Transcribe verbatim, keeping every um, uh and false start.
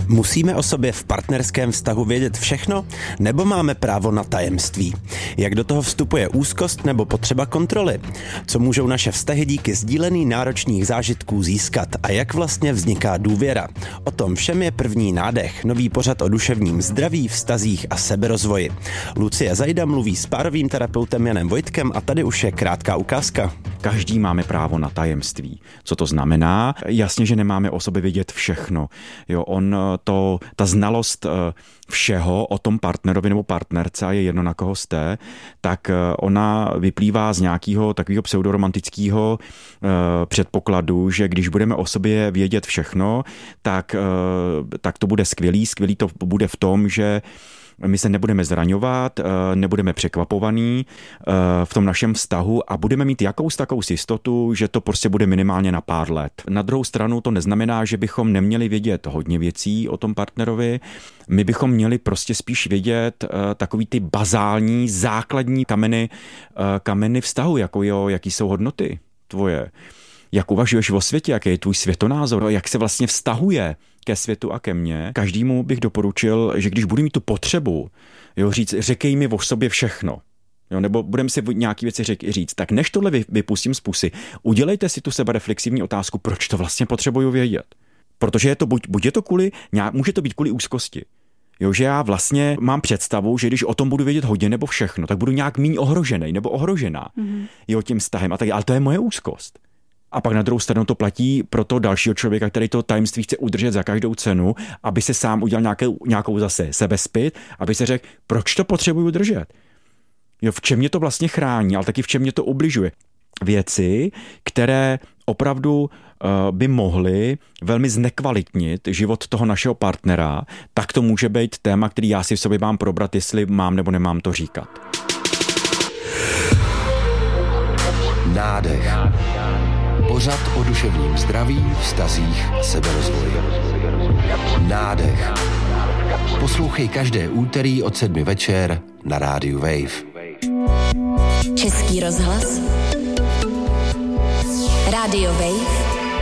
Musíme o sobě v partnerském vztahu vědět všechno, nebo máme právo na tajemství? Jak do toho vstupuje úzkost nebo potřeba kontroly? Co můžou naše vztahy díky sdílený náročných zážitků získat a jak vlastně vzniká důvěra? O tom všem je První nádech, nový pořad o duševním zdraví, vztazích a seberozvoji. Lucie Zajda mluví s párovým terapeutem Janem Vojtkem a tady už je krátká ukázka. Každý máme právo na tajemství. Co to znamená? Jasně, že nemáme o sobě vědět všechno. Jo, on to, ta znalost všeho o tom partnerovi nebo partnerce, a je jedno, na koho jste, tak ona vyplývá z nějakého takového pseudoromantického uh, předpokladu, že když budeme o sobě vědět všechno, tak, uh, tak to bude skvělý. Skvělý to bude v tom, že my se nebudeme zraňovat, nebudeme překvapovaní v tom našem vztahu a budeme mít jakous takovou jistotu, že to prostě bude minimálně na pár let. Na druhou stranu to neznamená, že bychom neměli vědět hodně věcí o tom partnerovi. My bychom měli prostě spíš vědět takový ty bazální, základní kameny, kameny vztahu, jako jo, jaký jsou hodnoty tvoje. Jak uvažuješ o světě, jaký je tvůj světonázor, jak se vlastně vztahuje ke světu a ke mně. Každému bych doporučil, že když budu mít tu potřebu, jo, říct, řekej mi o sobě všechno, jo, nebo budeme si nějaké věci řek, říct, tak než tohle vypustím z pusy, udělejte si tu sebereflexivní otázku, proč to vlastně potřebuju vědět. Protože je to, buď, buď je to kvůli, může to být kvůli úzkosti. Jo, že já vlastně mám představu, že když o tom budu vědět hodně nebo všechno, tak budu nějak míň ohrožený nebo ohrožená mm-hmm. jo, tím vztahem. A tak, ale to je moje úzkost. A pak na druhou stranu to platí pro toho dalšího člověka, který to tajemství chce udržet za každou cenu, aby se sám udělal nějakou, nějakou zase sebezpyt, aby se řekl, proč to potřebuju držet. Jo, v čem mě to vlastně chrání, ale taky v čem mě to ubližuje. Věci, které opravdu uh, by mohly velmi znekvalitnit život toho našeho partnera, tak to může být téma, který já si v sobě mám probrat, jestli mám nebo nemám to říkat. Nádech. Pořad o duševním zdraví, vztazích a seberozvoji. Nádech. Poslouchej každé úterý od sedmi večer na rádiu Wave. Český rozhlas. Rádio Wave.